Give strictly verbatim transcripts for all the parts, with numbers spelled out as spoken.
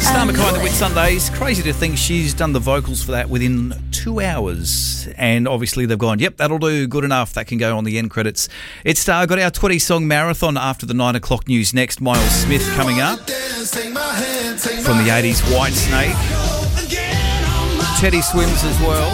Star Mackay and the Wit Sundays. Crazy to think she's done the vocals for that within two hours. And obviously they've gone, yep, that'll do, good enough. That can go on the end credits. It's Star. Got our twenty-song marathon after the nine o'clock news next. Miles Smith coming up. From the eighties, White Snake. Teddy Swims as well.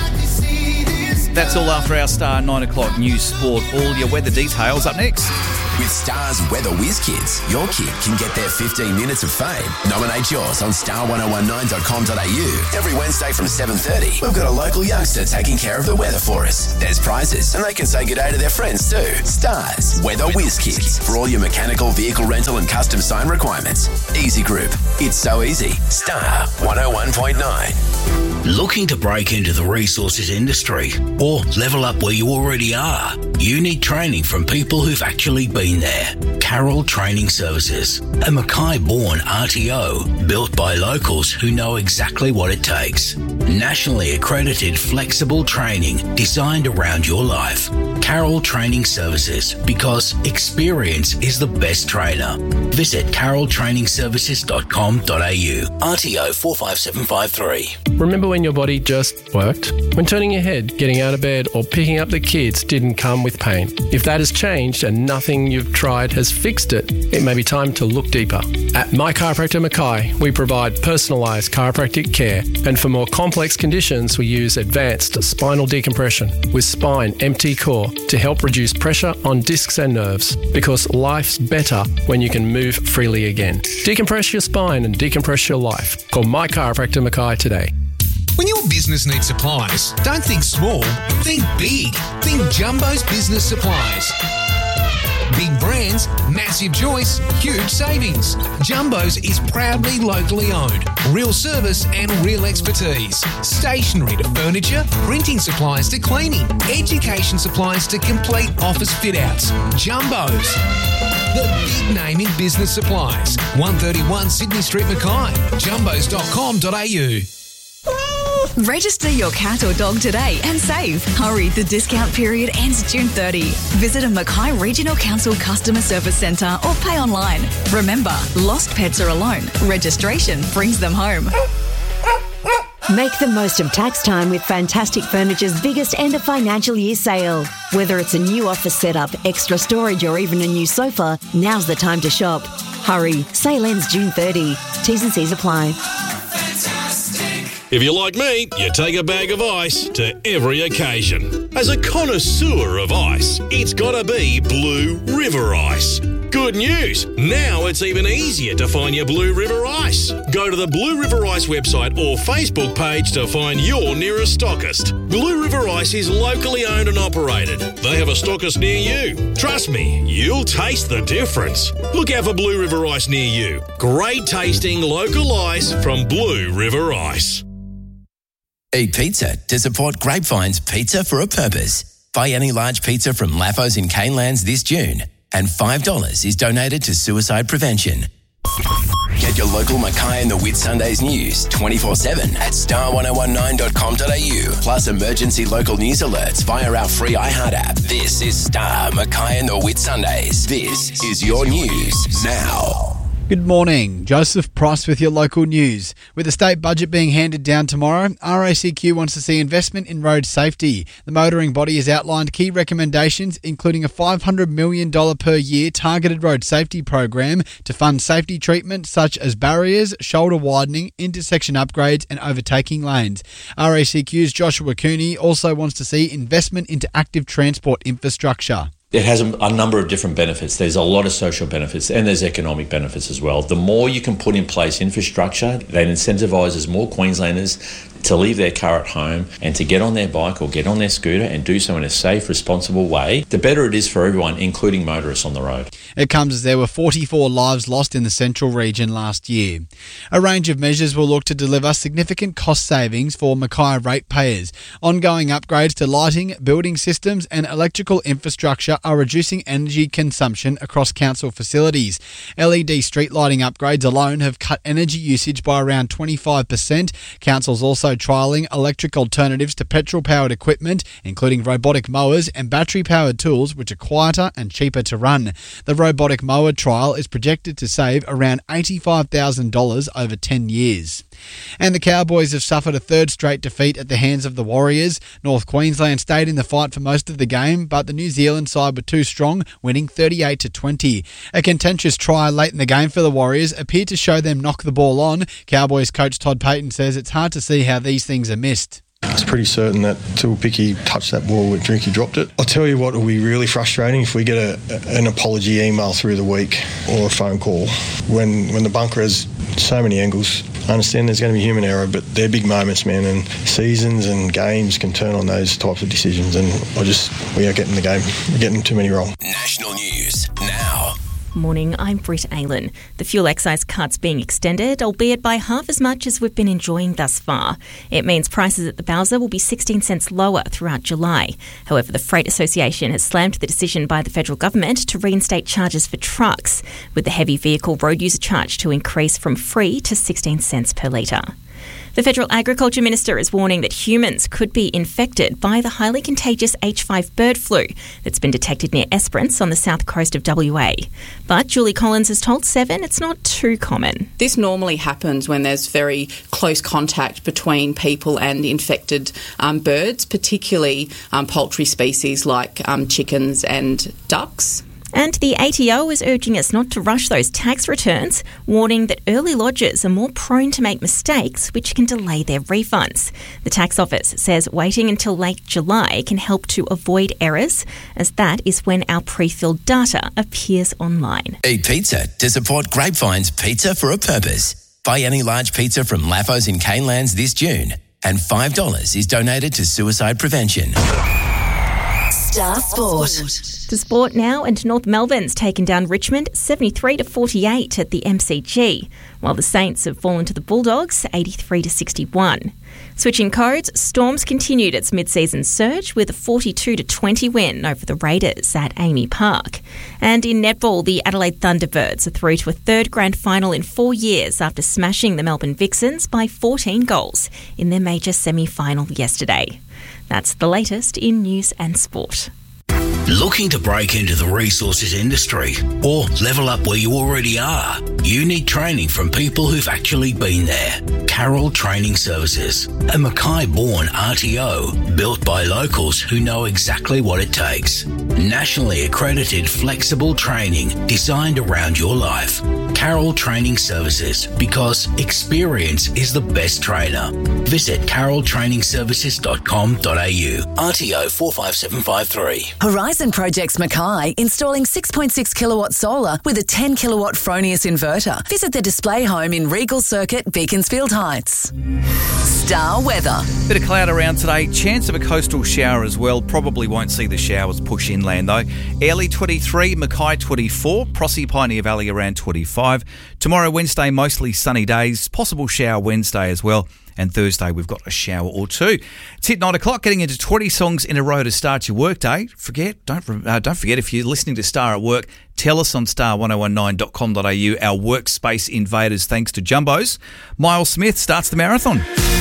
That's all after our Star nine o'clock news, sport. All your weather details up next. With Star's Weather Whiz Kids, your kid can get their fifteen minutes of fame. Nominate yours on star ten nineteen dot com dot a u. Every Wednesday from seven thirty, we've got a local youngster taking care of the weather for us. There's prizes, and they can say good day to their friends too. Star's Weather Whiz Kids, for all your mechanical, vehicle rental and custom sign requirements. Easy Group. It's so easy. Star one oh one point nine. Looking to break into the resources industry or level up where you already are? You need training from people who've actually been there. Carroll Training Services, a Mackay-born R T O built by locals who know exactly what it takes. Nationally accredited flexible training designed around your life. Carroll Training Services, because experience is the best trainer. Visit carroll training services dot com dot a u. R T O four five seven five three. Remember when your body just worked? When turning your head, getting out of bed or picking up the kids didn't come with pain? If that has changed and nothing you've tried has fixed it, it may be time to look deeper. At My Chiropractor Mackay, we provide personalised chiropractic care, and for more complex conditions we use advanced spinal decompression with Spine M T Core to help reduce pressure on discs and nerves, because life's better when you can move freely again. Decompress your spine and decompress your life. Call My Chiropractor Mackay today. When your business needs supplies, don't think small, think big. Think Jumbo's Business Supplies. Big brands, massive choice, huge savings. Jumbo's is proudly locally owned. Real service and real expertise. Stationery to furniture, printing supplies to cleaning, education supplies to complete office fit-outs. Jumbo's, the big name in business supplies. one thirty-one Sydney Street, Mackay. jumbos dot com dot a u. Register your cat or dog today and save. Hurry, the discount period ends June thirtieth. Visit a Mackay Regional Council Customer Service Centre or pay online. Remember, lost pets are alone. Registration brings them home. Make the most of tax time with Fantastic Furniture's biggest end of financial year sale. Whether it's a new office setup, extra storage or even a new sofa, now's the time to shop. Hurry, sale ends June thirtieth. T's and C's apply. If you're like me, you take a bag of ice to every occasion. As a connoisseur of ice, it's gotta be Blue River Ice. Good news! Now it's even easier to find your Blue River Ice. Go to the Blue River Ice website or Facebook page to find your nearest stockist. Blue River Ice is locally owned and operated. They have a stockist near you. Trust me, you'll taste the difference. Look out for Blue River Ice near you. Great tasting local ice from Blue River Ice. Eat pizza to support Grapevine's Pizza for a Purpose. Buy any large pizza from Laffos in Canelands this June, and five dollars is donated to suicide prevention. Get your local Mackay and the Wit Sundays news twenty-four seven at star ten nineteen dot com dot a u, plus emergency local news alerts via our free iHeart app. This is Star Mackay and the Wit Sundays. This is your news now. Good morning. Joseph Price with your local news. With the state budget being handed down tomorrow, R A C Q wants to see investment in road safety. The motoring body has outlined key recommendations, including a five hundred million dollars per year targeted road safety program to fund safety treatment such as barriers, shoulder widening, intersection upgrades and overtaking lanes. R A C Q's Joshua Cooney also wants to see investment into active transport infrastructure. It has a, a number of different benefits. There's a lot of social benefits and there's economic benefits as well. The more you can put in place infrastructure, that incentivises more Queenslanders to leave their car at home and to get on their bike or get on their scooter and do so in a safe, responsible way, the better it is for everyone, including motorists on the road. It comes as there were forty-four lives lost in the central region last year. A range of measures will look to deliver significant cost savings for Mackay ratepayers. Ongoing upgrades to lighting, building systems and electrical infrastructure are reducing energy consumption across council facilities. L E D street lighting upgrades alone have cut energy usage by around twenty-five percent. Councils also trialling electric alternatives to petrol-powered equipment, including robotic mowers and battery-powered tools which are quieter and cheaper to run. The The robotic mower trial is projected to save around eighty-five thousand dollars over ten years. And the Cowboys have suffered a third straight defeat at the hands of the Warriors. North Queensland stayed in the fight for most of the game, but the New Zealand side were too strong, winning thirty-eight to twenty. A contentious try late in the game for the Warriors appeared to show them knock the ball on. Cowboys coach Todd Payton says it's hard to see how these things are missed. It's pretty certain that Tuilpiki touched that ball when Drinky dropped it. I'll tell you what will be really frustrating if we get a, an apology email through the week or a phone call. When when the bunker has so many angles, I understand there's going to be human error, but they're big moments, man, and seasons and games can turn on those types of decisions, and I just, we are getting the game, we're getting too many wrong. National news now. Morning, I'm Britt Aylan. The fuel excise cut's being extended, albeit by half as much as we've been enjoying thus far. It means prices at the Bowser will be sixteen cents lower throughout July. However, the Freight Association has slammed the decision by the federal government to reinstate charges for trucks, with the heavy vehicle road user charge to increase from free to sixteen cents per litre. The Federal Agriculture Minister is warning that humans could be infected by the highly contagious H five bird flu that's been detected near Esperance on the south coast of W A. But Julie Collins has told Seven it's not too common. This normally happens when there's very close contact between people and infected um, birds, particularly um, poultry species like um, chickens and ducks. And the A T O is urging us not to rush those tax returns, warning that early lodgers are more prone to make mistakes, which can delay their refunds. The tax office says waiting until late July can help to avoid errors, as that is when our pre-filled data appears online. Eat pizza to support Grapevine's Pizza for a Purpose. Buy any large pizza from Laffos in Canelands this June, and five dollars is donated to suicide prevention. Star Sport. To sport now, and North Melbourne's taken down Richmond seventy-three to forty-eight at the M C G, while the Saints have fallen to the Bulldogs eighty-three to sixty-one. Switching codes, Storms continued its mid-season surge with a forty-two to twenty win over the Raiders at Amy Park. And in netball, the Adelaide Thunderbirds are through to a third grand final in four years after smashing the Melbourne Vixens by fourteen goals in their major semi-final yesterday. That's the latest in news and sport. Looking to break into the resources industry or level up where you already are? You need training from people who've actually been there. Carroll Training Services, a Mackay-born R T O built by locals who know exactly what it takes. Nationally accredited flexible training designed around your life. Carroll Training Services, because experience is the best trainer. Visit carroll training services dot com dot a u. R T O four five seven five three. Horizon Projects Mackay installing six point six kilowatt solar with a ten kilowatt Fronius inverter. Visit the display home in Regal Circuit, Beaconsfield Heights. Star weather. Bit of cloud around today. Chance of a coastal shower as well. Probably won't see the showers push inland though. Airlie twenty-three, Mackay twenty-four, Prossie Pioneer Valley around twenty-five. Tomorrow, Wednesday, mostly sunny days. Possible shower Wednesday as well. And Thursday, we've got a shower or two. It's hit nine o'clock, getting into twenty songs in a row to start your workday. Forget, don't uh, don't forget, if you're listening to Star at work, tell us on star ten nineteen dot com dot a u, our workspace invaders, thanks to Jumbos. Miles Smith starts the marathon.